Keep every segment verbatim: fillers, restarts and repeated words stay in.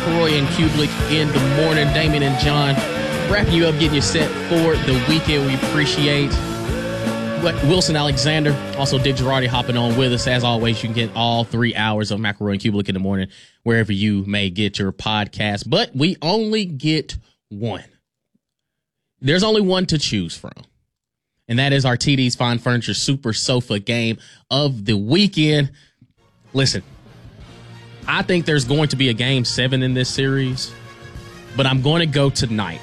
McElroy and Kublik in the morning. Damien and John wrapping you up, getting you set for the weekend. We appreciate Wilson Alexander, also Dick Girardi hopping on with us. As always, you can get all three hours of McElroy and Kublik in the morning wherever you may get your podcast. But we only get one. There's only one to choose from. And that is our T D's Fine Furniture Super Sofa game of the weekend. Listen, I think there's going to be a game seven in this series, but I'm going to go tonight.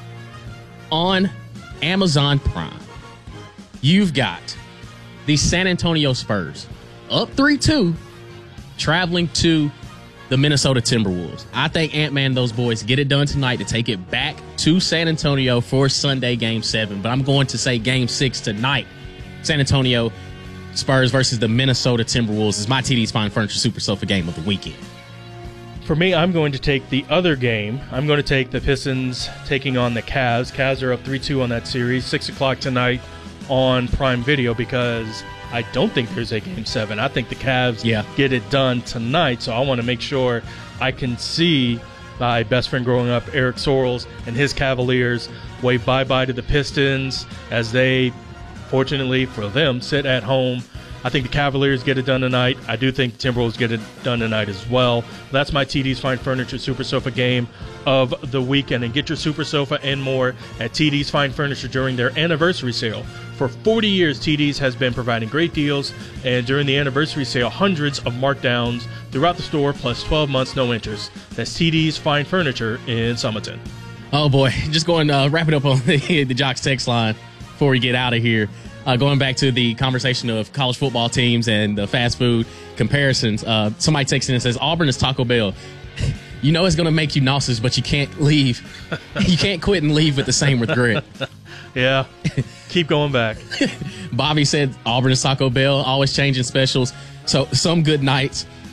On Amazon Prime, you've got the San Antonio Spurs up three two traveling to the Minnesota Timberwolves. I think Ant-Man and those boys get it done tonight to take it back to San Antonio for Sunday game seven. But I'm going to say game six tonight. San Antonio Spurs versus the Minnesota Timberwolves is my T D's Fine Furniture Super Sofa game of the weekend. For me, I'm going to take the other game. I'm going to take the Pistons taking on the Cavs. Cavs are up three two on that series, six o'clock tonight on Prime Video, because I don't think there's a game seven. I think the Cavs yeah. get it done tonight, so I want to make sure I can see my best friend growing up, Eric Sorrells, and his Cavaliers wave bye-bye to the Pistons as they, fortunately for them, sit at home. I think the Cavaliers get it done tonight. I do think the Timberwolves get it done tonight as well. That's my T D's Fine Furniture Super Sofa game of the weekend. And get your Super Sofa and more at T D's Fine Furniture during their anniversary sale. For forty years, T D's has been providing great deals, and during the anniversary sale, hundreds of markdowns throughout the store, plus twelve months no interest. That's T D's Fine Furniture in Summerton. Oh boy, just going uh, wrap it up on the, the Jocks text line before we get out of here. Uh, going back to the conversation of college football teams and the fast food comparisons, uh, somebody texts in and says, Auburn is Taco Bell. You know it's going to make you nauseous, but you can't leave. You can't quit and leave with the same regret. Yeah, keep going back. Bobby said Auburn is Taco Bell, always changing specials. So some good nights